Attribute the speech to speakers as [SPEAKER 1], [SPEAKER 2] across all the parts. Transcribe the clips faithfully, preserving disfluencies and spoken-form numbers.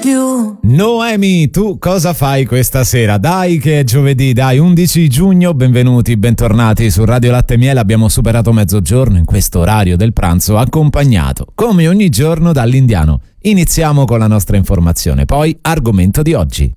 [SPEAKER 1] più.
[SPEAKER 2] Noemi, tu cosa fai questa sera? Dai che è giovedì, dai, undici giugno, benvenuti, bentornati su Radio Latte e Miele. Abbiamo superato mezzogiorno in questo orario del pranzo, accompagnato come ogni giorno dall'indiano. Iniziamo con la nostra informazione, poi argomento di oggi.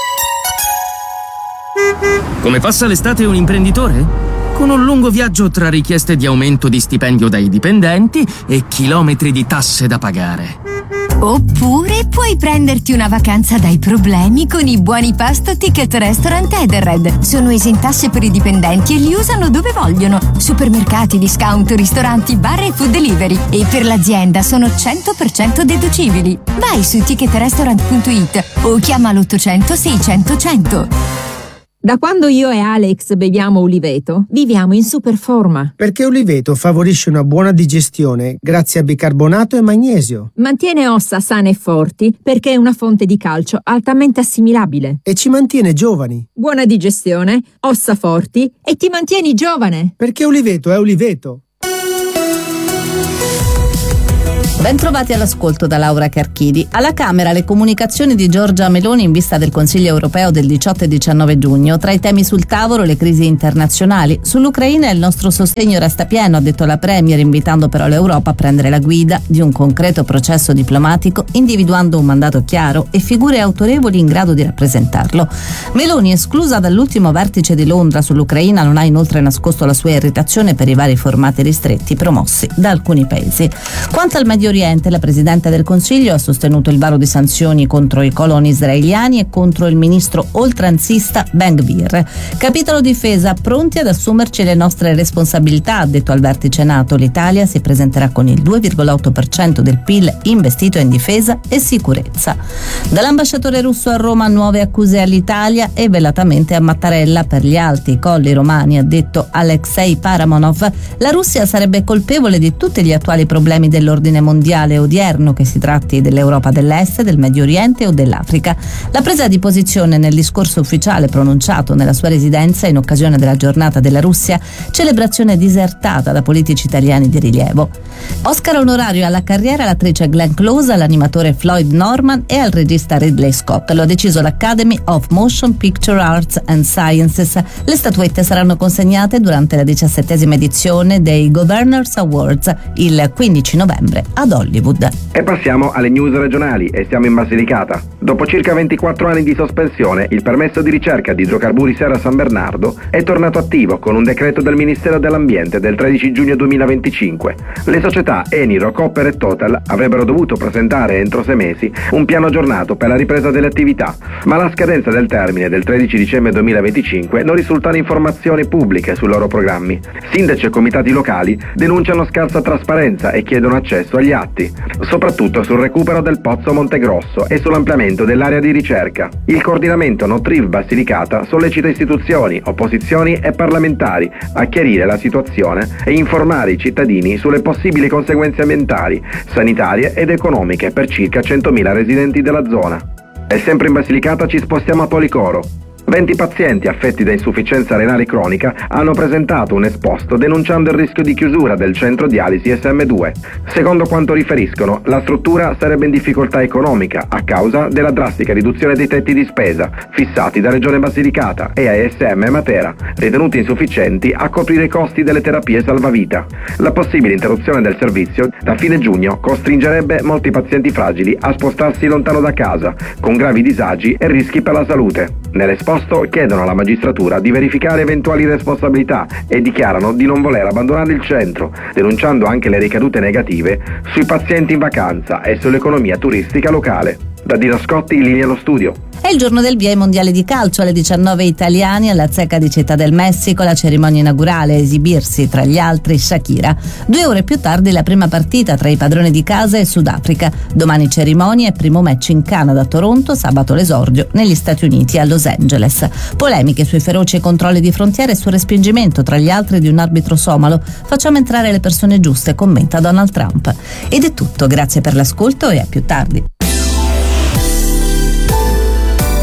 [SPEAKER 3] Come passa l'estate un imprenditore? Con un lungo viaggio tra richieste di aumento di stipendio dai dipendenti e chilometri di tasse da pagare.
[SPEAKER 4] Oppure puoi prenderti una vacanza dai problemi con i buoni pasto Ticket Restaurant Edenred. Sono esentasse per i dipendenti e li usano dove vogliono. Supermercati, discount, ristoranti, bar e food delivery. E per l'azienda sono cento per cento deducibili. Vai su ticket restaurant punto it o chiama l'ottocento seicento cento.
[SPEAKER 5] Da quando io e Alex beviamo Uliveto, viviamo in super forma.
[SPEAKER 6] Perché Uliveto favorisce una buona digestione grazie a bicarbonato e magnesio.
[SPEAKER 5] Mantiene ossa sane e forti perché è una fonte di calcio altamente assimilabile.
[SPEAKER 6] E ci mantiene giovani.
[SPEAKER 5] Buona digestione, ossa forti e ti mantieni giovane.
[SPEAKER 6] Perché Uliveto è Uliveto.
[SPEAKER 7] Bentrovati all'ascolto da Laura Carchidi. Alla Camera le comunicazioni di Giorgia Meloni in vista del Consiglio europeo del diciotto e diciannove giugno. Tra i temi sul tavolo le crisi internazionali. Sull'Ucraina il nostro sostegno resta pieno, ha detto la Premier, invitando però l'Europa a prendere la guida di un concreto processo diplomatico, individuando un mandato chiaro e figure autorevoli in grado di rappresentarlo. Meloni, esclusa dall'ultimo vertice di Londra sull'Ucraina, non ha inoltre nascosto la sua irritazione per i vari formati ristretti promossi da alcuni paesi. Quanto al Medio Oriente, la Presidente del Consiglio ha sostenuto il varo di sanzioni contro i coloni israeliani e contro il ministro oltranzista Ben Gvir. Capitolo difesa, pronti ad assumerci le nostre responsabilità, ha detto al vertice NATO. L'Italia si presenterà con il due virgola otto per cento del P I L investito in difesa e sicurezza. Dall'ambasciatore russo a Roma nuove accuse all'Italia e velatamente a Mattarella per gli alti colli romani, ha detto Alexei Paramonov. La Russia sarebbe colpevole di tutti gli attuali problemi dell'ordine mondiale mondiale odierno, che si tratti dell'Europa dell'Est, del Medio Oriente o dell'Africa. La presa di posizione nel discorso ufficiale pronunciato nella sua residenza in occasione della giornata della Russia, celebrazione disertata da politici italiani di rilievo. Oscar onorario alla carriera all'attrice Glenn Close, all'animatore Floyd Norman e al regista Ridley Scott. Lo ha deciso l'Academy of Motion Picture Arts and Sciences. Le statuette saranno consegnate durante la diciassettesima edizione dei Governors Awards il quindici novembre ad Hollywood.
[SPEAKER 8] E passiamo alle news regionali e siamo in Basilicata. Dopo circa ventiquattro anni di sospensione, il permesso di ricerca di idrocarburi Serra San Bernardo è tornato attivo con un decreto del Ministero dell'Ambiente del tredici giugno duemilaventicinque. Le società Eni, Rocopper e Total avrebbero dovuto presentare entro sei mesi un piano aggiornato per la ripresa delle attività, ma alla scadenza del termine del tredici dicembre duemilaventicinque non risultano informazioni pubbliche sui loro programmi. Sindaci e comitati locali denunciano scarsa trasparenza e chiedono accesso agli atti, soprattutto sul recupero del pozzo Montegrosso e sull'ampliamento dell'area di ricerca. Il coordinamento Notriv Basilicata sollecita istituzioni, opposizioni e parlamentari a chiarire la situazione e informare i cittadini sulle possibili conseguenze ambientali, sanitarie ed economiche per circa centomila residenti della zona. E sempre in Basilicata ci spostiamo a Policoro. venti pazienti affetti da insufficienza renale cronica hanno presentato un esposto denunciando il rischio di chiusura del centro dialisi S M due. Secondo quanto riferiscono, la struttura sarebbe in difficoltà economica a causa della drastica riduzione dei tetti di spesa fissati da Regione Basilicata e A S M Matera, ritenuti insufficienti a coprire i costi delle terapie salvavita. La possibile interruzione del servizio da fine giugno costringerebbe molti pazienti fragili a spostarsi lontano da casa, con gravi disagi e rischi per la salute. Nell'esposto chiedono alla magistratura di verificare eventuali responsabilità e dichiarano di non voler abbandonare il centro, denunciando anche le ricadute negative sui pazienti in vacanza e sull'economia turistica locale. Da Dino Scotti, in linea allo studio.
[SPEAKER 7] È il giorno del via ai mondiali di calcio, alle diciannove italiani alla Zecca di Città del Messico, la cerimonia inaugurale, a esibirsi tra gli altri Shakira. Due ore più tardi la prima partita tra i padroni di casa e Sudafrica. Domani cerimonia e primo match in Canada a Toronto, sabato l'esordio negli Stati Uniti a Los Angeles. Polemiche sui feroci controlli di frontiera e sul respingimento tra gli altri di un arbitro somalo. Facciamo entrare le persone giuste, commenta Donald Trump. Ed è tutto, grazie per l'ascolto e a più tardi.
[SPEAKER 4] Spot.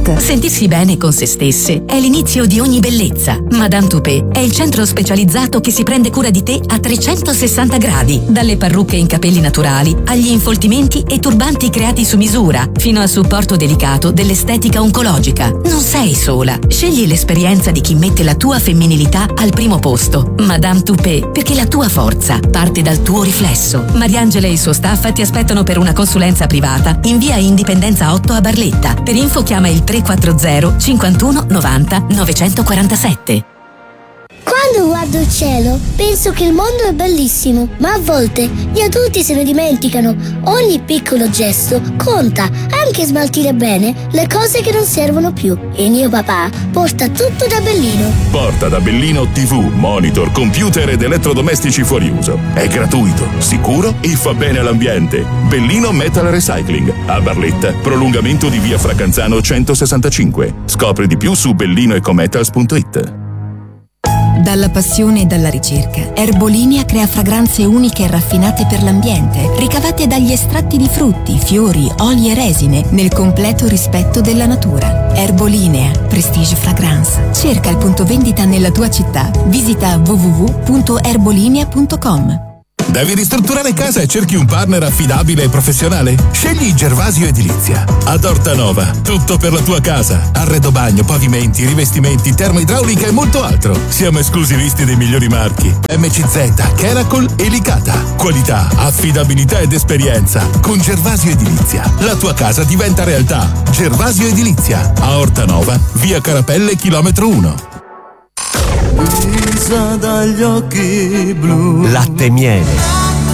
[SPEAKER 1] it.
[SPEAKER 9] Sentirsi bene con se stesse è l'inizio di ogni bellezza. Madame Toupet è il centro specializzato che si prende cura di te a trecentosessanta gradi. Dalle parrucche in capelli naturali agli infoltimenti e turbanti creati su misura, fino al supporto delicato dell'estetica oncologica. Non sei sola. Scegli l'esperienza di chi mette la tua femminilità al primo posto. Madame Toupet, perché la tua forza parte dal tuo riflesso. Mariangela e il suo staff ti aspettano per una consulenza privata in via Indipendenza otto a Barletta. Per info chiama il tre quattro zero cinquantuno novanta novecentoquarantasette.
[SPEAKER 10] Quando guardo il cielo, penso che il mondo è bellissimo, ma a volte gli adulti se ne dimenticano. Ogni piccolo gesto conta, anche smaltire bene le cose che non servono più. E mio papà porta tutto da Bellino.
[SPEAKER 11] Porta da Bellino tivù, monitor, computer ed elettrodomestici fuori uso. È gratuito, sicuro e fa bene all'ambiente. Bellino Metal Recycling, a Barletta, prolungamento di via Fracanzano centosessantacinque. Scopri di più su bellino ecometals punto it.
[SPEAKER 4] Dalla passione e dalla ricerca, Erbolinea crea fragranze uniche e raffinate per l'ambiente, ricavate dagli estratti di frutti, fiori, oli e resine, nel completo rispetto della natura. Erbolinea, Prestige Fragrance. Cerca il punto vendita nella tua città. Visita w w w punto erbolinea punto com.
[SPEAKER 12] Devi ristrutturare casa e cerchi un partner affidabile e professionale? Scegli Gervasio Edilizia. Ad Ortanova, tutto per la tua casa. Arredo bagno, pavimenti, rivestimenti, termoidraulica e molto altro. Siamo esclusivisti dei migliori marchi. M C Z, Keracol e Licata. Qualità, affidabilità ed esperienza. Con Gervasio Edilizia, la tua casa diventa realtà. Gervasio Edilizia, a Ortanova, via Carapelle, chilometro uno.
[SPEAKER 13] Dagli occhi blu.
[SPEAKER 14] Latte e miele.